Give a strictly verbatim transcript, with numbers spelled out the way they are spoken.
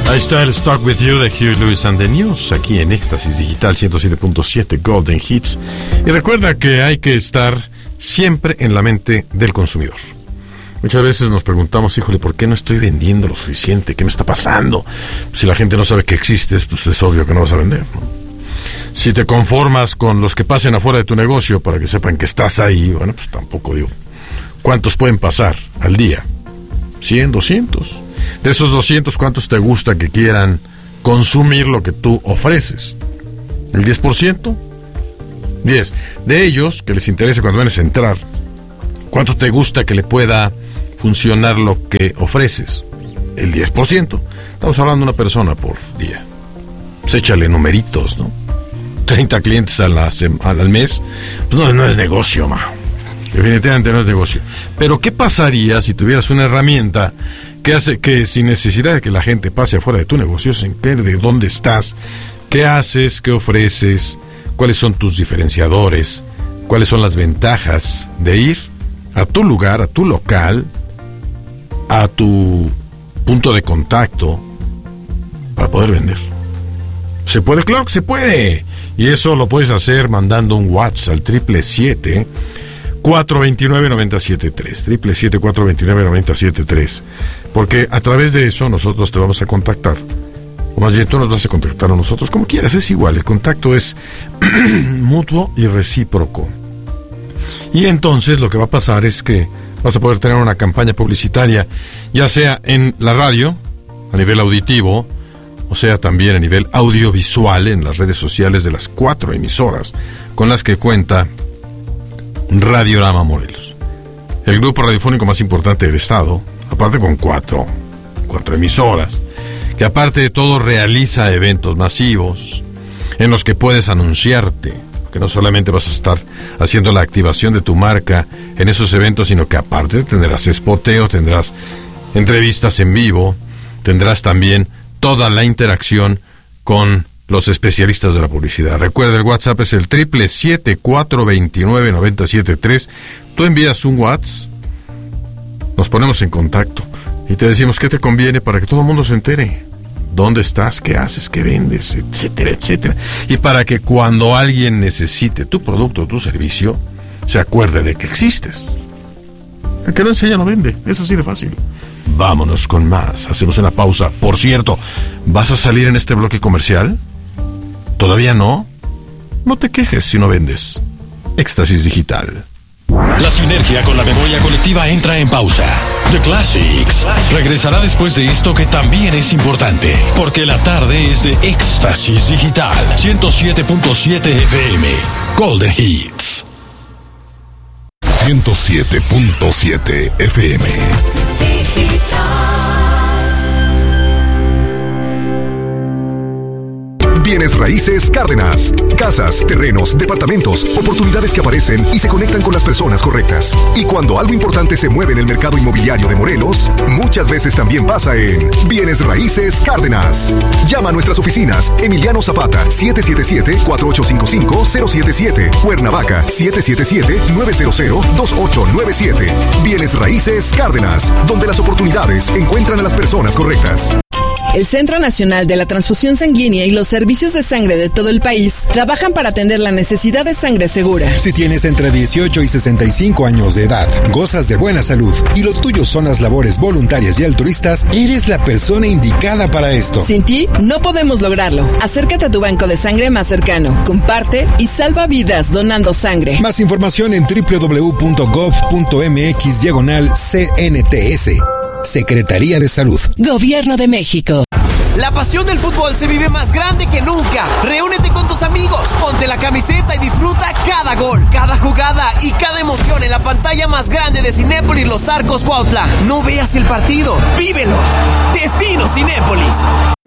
Ahí está el Stuck With You de Huey Lewis and the News, aquí en Éxtasis Digital ciento siete punto siete Golden Hits. Y recuerda que hay que estar siempre en la mente del consumidor. Muchas veces nos preguntamos, híjole, ¿por qué no estoy vendiendo lo suficiente? ¿Qué me está pasando? Si la gente no sabe que existes, pues es obvio que no vas a vender, ¿no? Si te conformas con los que pasen afuera de tu negocio para que sepan que estás ahí, bueno, pues tampoco digo. ¿Cuántos pueden pasar al día? cien, doscientos. De esos doscientos, ¿cuántos te gusta que quieran consumir lo que tú ofreces? ¿El diez por ciento? diez. De ellos, que les interese cuando menos entrar, ¿cuánto te gusta que le pueda funcionar lo que ofreces? El diez por ciento. Estamos hablando de una persona por día. Pues échale numeritos, ¿no? treinta clientes a la sema, al mes. Pues no, no es negocio, ma. Definitivamente no es negocio. Pero ¿qué pasaría si tuvieras una herramienta que hace que sin necesidad de que la gente pase afuera de tu negocio, se entere de dónde estás, qué haces, qué ofreces, cuáles son tus diferenciadores, cuáles son las ventajas de ir a tu lugar, a tu local, a tu punto de contacto para poder vender? ¿Se puede? Claro que se puede. Y eso lo puedes hacer mandando un WhatsApp al triple siete, cuatro dos nueve, nueve siete tres. triple siete, cuatro dos nueve, nueve siete tres. Porque a través de eso nosotros te vamos a contactar. O más bien tú nos vas a contactar a nosotros, como quieras, es igual. El contacto es mutuo y recíproco. Y entonces lo que va a pasar es que vas a poder tener una campaña publicitaria, ya sea en la radio, a nivel auditivo, o sea también a nivel audiovisual en las redes sociales de las cuatro emisoras con las que cuenta Radiorama Morelos, el grupo radiofónico más importante del estado, aparte con cuatro, cuatro emisoras, que aparte de todo realiza eventos masivos en los que puedes anunciarte, que no solamente vas a estar haciendo la activación de tu marca en esos eventos, sino que aparte tendrás spoteo, tendrás entrevistas en vivo, tendrás también toda la interacción con los especialistas de la publicidad. Recuerda, el WhatsApp es el triple siete, cuatro dos nueve, nueve siete tres. Tú envías un WhatsApp, nos ponemos en contacto y te decimos qué te conviene para que todo el mundo se entere. ¿Dónde estás? ¿Qué haces? ¿Qué vendes? Etcétera, etcétera. Y para que cuando alguien necesite tu producto o tu servicio, se acuerde de que existes. El que no enseña no vende. Es así de fácil. Vámonos con más. Hacemos una pausa. Por cierto, ¿vas a salir en este bloque comercial? ¿Todavía no? No te quejes si no vendes. Éxtasis Digital. La sinergia con la memoria colectiva entra en pausa. The Classics regresará después de esto, que también es importante, porque la tarde es de Éxtasis Digital ciento siete punto siete F M Golden Hits. ciento siete punto siete F M. Bienes Raíces Cárdenas. Casas, terrenos, departamentos, oportunidades que aparecen y se conectan con las personas correctas. Y cuando algo importante se mueve en el mercado inmobiliario de Morelos, muchas veces también pasa en Bienes Raíces Cárdenas. Llama a nuestras oficinas: Emiliano Zapata, siete siete siete, cuatro ocho cinco cinco, cero siete siete. Cuernavaca, siete siete siete, nueve cero cero, dos ocho nueve siete. Bienes Raíces Cárdenas, donde las oportunidades encuentran a las personas correctas. El Centro Nacional de la Transfusión Sanguínea y los servicios de sangre de todo el país trabajan para atender la necesidad de sangre segura. Si tienes entre dieciocho y sesenta y cinco años de edad, gozas de buena salud y lo tuyo son las labores voluntarias y altruistas, eres la persona indicada para esto. Sin ti, no podemos lograrlo. Acércate a tu banco de sangre más cercano, comparte y salva vidas donando sangre. Más información en doble u doble u doble u punto gov punto m x diagonal C N T S. Secretaría de Salud. Gobierno de México. La pasión del fútbol se vive más grande que nunca. Reúnete con tus amigos, ponte la camiseta y disfruta cada gol, cada jugada y cada emoción en la pantalla más grande de Cinépolis Los Arcos Cuautla. No veas el partido, vívelo. Destino Cinépolis.